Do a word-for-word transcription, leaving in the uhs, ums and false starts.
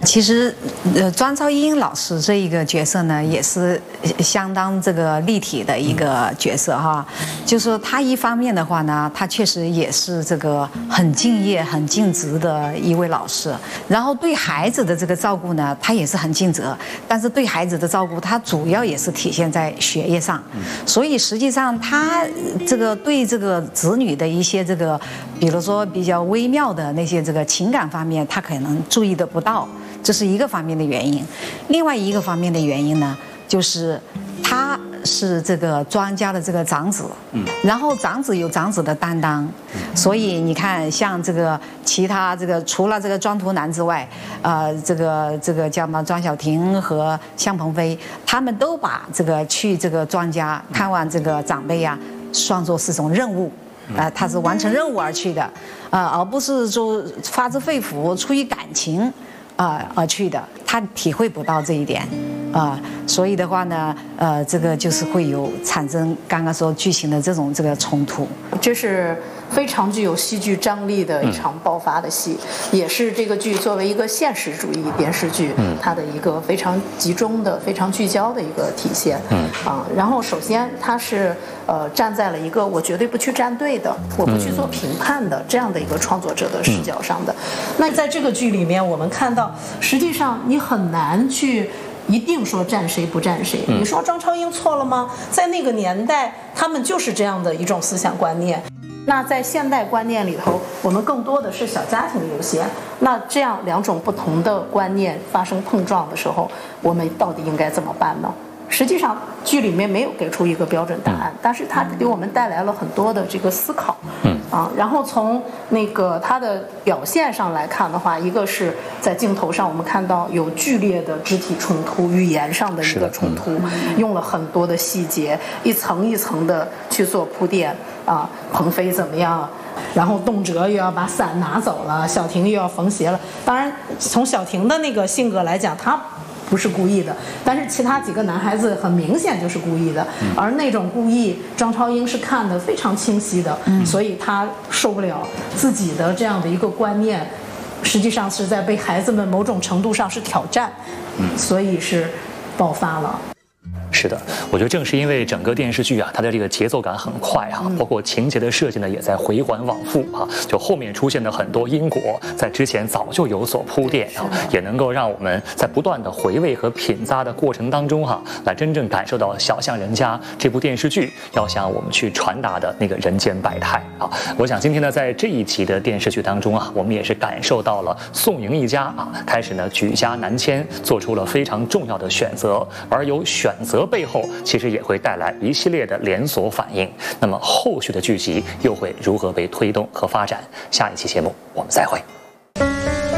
其实，呃，庄超英老师这一个角色呢，也是相当这个立体的一个角色哈。就是说，他一方面的话呢，他确实也是这个很敬业、很尽职的一位老师。然后对孩子的这个照顾呢，他也是很尽责。但是对孩子的照顾，他主要也是体现在学业上。所以实际上，他这个对这个子女的一些这个，比如说比较微妙的那些这个情感方面，他可能注意得不到。这是一个方面的原因，另外一个方面的原因呢，就是他是这个庄家的这个长子，嗯，然后长子有长子的担当，所以你看，像这个其他这个除了这个庄图南之外，呃，这个这个叫什么庄小婷和向鹏飞，他们都把这个去这个庄家看望这个长辈呀、啊，算作是种任务。呃，他是完成任务而去的，呃，而不是说发自肺腑、出于感情。啊、呃，而去的，他体会不到这一点，啊、呃，所以的话呢，呃，这个就是会有产生刚刚说剧情的这种这个冲突， 这是非常具有戏剧张力的一场爆发的戏，嗯、也是这个剧作为一个现实主义电视剧，嗯、它的一个非常集中的、非常聚焦的一个体现。嗯啊，然后首先它是呃站在了一个我绝对不去站队的，我不去做评判的、嗯、这样的一个创作者的视角上的。嗯、那在这个剧里面，我们看到。实际上，你很难去一定说站谁不站谁。嗯、你说庄超英错了吗？在那个年代，他们就是这样的一种思想观念。那在现代观念里头，我们更多的是小家庭优先。那这样两种不同的观念发生碰撞的时候，我们到底应该怎么办呢？实际上，剧里面没有给出一个标准答案，但是它给我们带来了很多的这个思考。嗯啊，然后从那个它的表现上来看的话，一个是在镜头上我们看到有剧烈的肢体冲突，语言上的一个冲突，用了很多的细节，一层一层的去做铺垫啊。鹏飞怎么样？然后动辄又要把伞拿走了，小婷又要缝鞋了。当然，从小婷的那个性格来讲，她不是故意的，但是其他几个男孩子很明显就是故意的，嗯、而那种故意，庄超英是看得非常清晰的，嗯、所以他受不了自己的这样的一个观念，实际上是在被孩子们某种程度上是挑战，嗯、所以是爆发了。 是的，我觉得正是因为整个电视剧啊，它的这个节奏感很快哈、啊，包括情节的设计呢，也在回环往复啊。就后面出现的很多因果，在之前早就有所铺垫啊，也能够让我们在不断的回味和品咂的过程当中哈、啊，来真正感受到《小巷人家》这部电视剧要向我们去传达的那个人间百态啊。我想今天呢，在这一集的电视剧当中啊，我们也是感受到了宋莹一家啊，开始呢举家南迁，做出了非常重要的选择，而有选择背后其实也会带来一系列的连锁反应。那么后续的剧集又会如何被推动和发展？下一期节目我们再会。